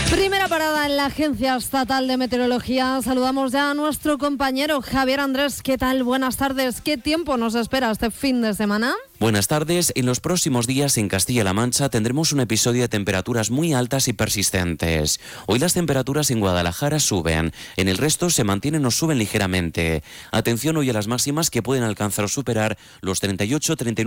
Primera parada en la Agencia Estatal de Meteorología. Saludamos ya a nuestro compañero Javier Andrés. ¿Qué tal? Buenas tardes. ¿Qué tiempo nos espera este fin de semana? Buenas tardes. En los próximos días en Castilla-La Mancha tendremos un episodio de temperaturas muy altas y persistentes. Hoy las temperaturas en Guadalajara suben, en el resto se mantienen o suben ligeramente. Atención hoy a las máximas que pueden alcanzar o superar los 38, 39